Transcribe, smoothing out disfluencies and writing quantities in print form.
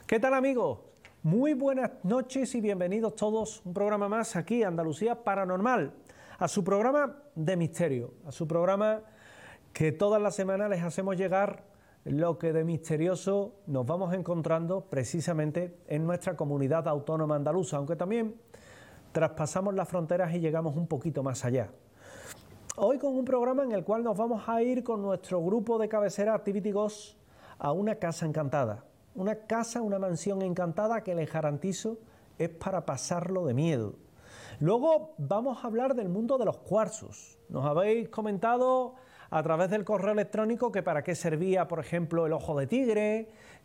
¿Qué tal, amigos? Muy buenas noches y bienvenidos todos a un programa más aquí, Andalucía Paranormal, a su programa de misterio, a su programa que todas las semanas les hacemos llegar lo que de misterioso nos vamos encontrando precisamente en nuestra comunidad autónoma andaluza, aunque también traspasamos las fronteras y llegamos un poquito más allá. Hoy con un programa en el cual nos vamos a ir con nuestro grupo de cabecera Activity Ghost a una casa encantada. Una casa, una mansión encantada que les garantizo es para pasarlo de miedo. Luego vamos a hablar del mundo de los cuarzos. Nos habéis comentado a través del correo electrónico que para qué servía, por ejemplo, el ojo de tigre,